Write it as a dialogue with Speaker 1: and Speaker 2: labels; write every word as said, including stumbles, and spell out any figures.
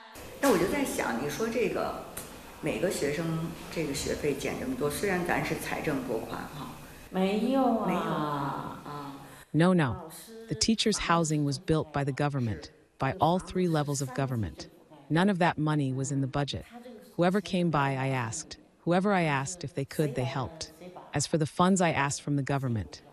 Speaker 1: 那我就在想，你说这个每个学生这个学费减这么多，虽然咱是财政拨款哈，
Speaker 2: 没有
Speaker 1: 没有
Speaker 2: 啊。
Speaker 1: 啊啊。
Speaker 3: No, no. The teachers' housing was built by the government, by all three levels of government. None of that money was in the budget. Whoever came by, I asked. Whoever I asked, if they could, they helped. As for the funds I asked from the government,